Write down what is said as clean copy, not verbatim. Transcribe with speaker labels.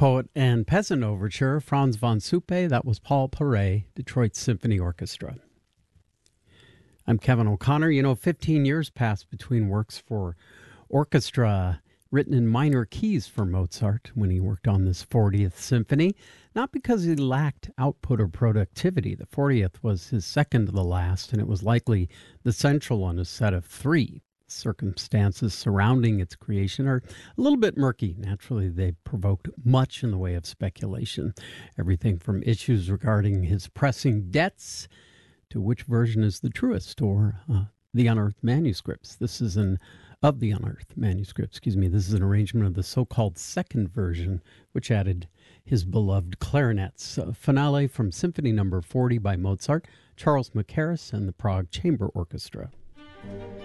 Speaker 1: Poet and Peasant Overture, Franz von Suppe. That was Paul Paray, Detroit Symphony Orchestra. I'm Kevin O'Connor. 15 years passed between works for orchestra written in minor keys for Mozart when he worked on this 40th symphony, not because he lacked output or productivity. The 40th was his second to the last, and it was likely the central on a set of three. Circumstances surrounding its creation are a little bit murky. Naturally, they've provoked much in the way of speculation. Everything from issues regarding his pressing debts to which version is the truest, or the unearthed manuscripts. This is an arrangement of the so-called second version, which added his beloved clarinets. Finale from Symphony No. 40 by Mozart, Charles Mackerras and the Prague Chamber Orchestra.